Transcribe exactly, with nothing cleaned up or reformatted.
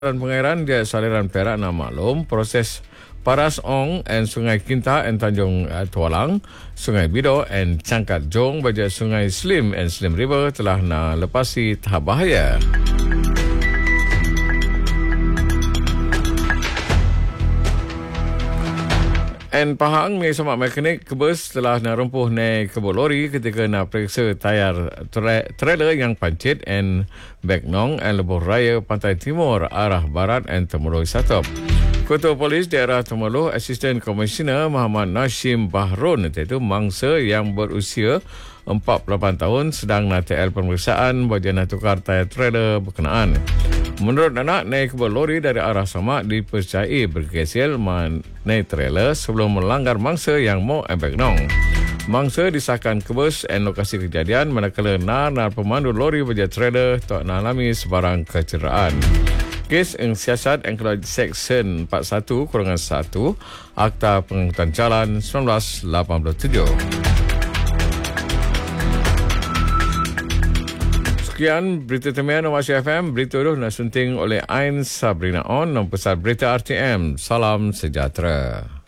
Dan pengairan di saliran Perak nak maklum proses Paras Ong and Sungai Kinta and Tanjung uh, Tualang, Sungai Bido and Cangkat Jong baja Sungai Slim and Slim River telah nak lepasi tahap bahaya. And Pahang ni semak mekanik kebus telah nak rumpuh naik kebun lori ketika nak periksa tayar tra- trailer yang pancit and Beknong and Lebuh Raya Pantai Timur arah barat and Temerloh Satop. Ketua Polis Daerah Temerloh, Asisten Komisioner Muhammad Nashim Bahrun iaitu mangsa yang berusia empat puluh lapan tahun sedang nak T L pemeriksaan bagi nak tukar tayar trailer berkenaan. Menurut anak, naik kebun lori dari arah Samak dipercayai bergesil naik trailer sebelum melanggar mangsa yang mau Beknong. Mangsa disahkan kebus dan lokasi kejadian manakala nar-nar pemandu lori bagi trailer tak alami sebarang kecederaan. Kes yang siasat yang keluar Seksyen empat puluh satu kurangan satu Akta Pengangkutan Jalan seribu sembilan ratus lapan puluh tujuh. Sekian berita termian Awasi F M. Berita itu nak sunting oleh Ain Sabrina On dan Pusat Berita R T M. Salam sejahtera.